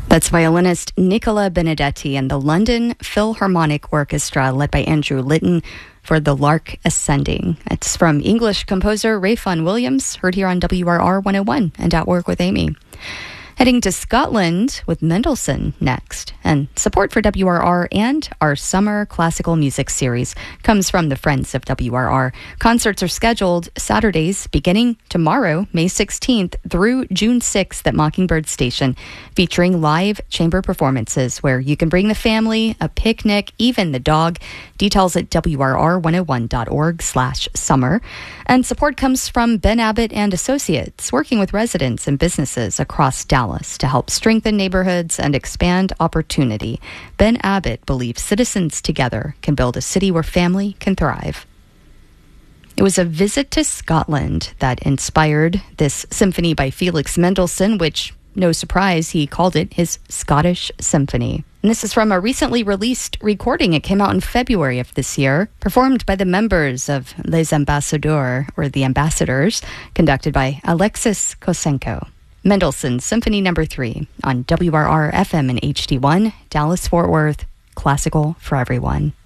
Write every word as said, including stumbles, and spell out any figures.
That's violinist Nicola Benedetti and the London Philharmonic Orchestra, led by Andrew Litton, for The Lark Ascending. It's from English composer Rayfun Williams, heard here on W R R one oh one and At Work with Amy. Heading to Scotland with Mendelssohn next. And support for W R R and our summer classical music series comes from the Friends of W R R. Concerts are scheduled Saturdays beginning tomorrow, May sixteenth, through June sixth at Mockingbird Station, featuring live chamber performances where you can bring the family, a picnic, even the dog. Details at W R R one oh one dot org slash summer. And support comes from Ben Abbott and Associates, working with residents and businesses across Dallas to help strengthen neighborhoods and expand opportunity. Ben Abbott believes citizens together can build a city where family can thrive. It was a visit to Scotland that inspired this symphony by Felix Mendelssohn, which, no surprise, he called it his Scottish Symphony. And this is from a recently released recording. It came out in February of this year, performed by the members of Les Ambassadeurs, or the Ambassadors, conducted by Alexis Kosenko. Mendelssohn Symphony Number three on W R R F M and H D one, Dallas-Fort Worth, classical for everyone.